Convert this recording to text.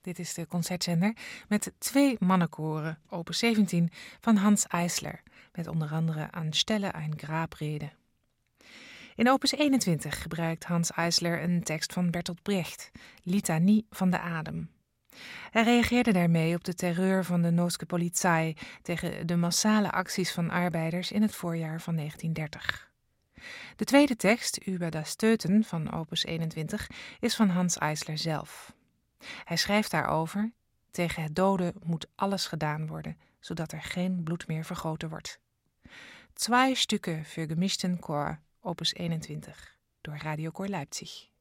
Dit is de concertzender met 2 mannenkoren, opus 17 van Hanns Eisler, met onder andere Anstelle ein Grabrede. In opus 21 gebruikt Hanns Eisler een tekst van Bertolt Brecht, Litanie van de Adem. Hij reageerde daarmee op de terreur van de Nooske Polizei tegen de massale acties van arbeiders in het voorjaar van 1930. De tweede tekst, Über das Töten van opus 21, is van Hanns Eisler zelf. Hij schrijft daarover: tegen het doden moet alles gedaan worden, zodat er geen bloed meer vergoten wordt. 2 Stücke für gemischten Chor, opus 21, door Radiokoor Leipzig.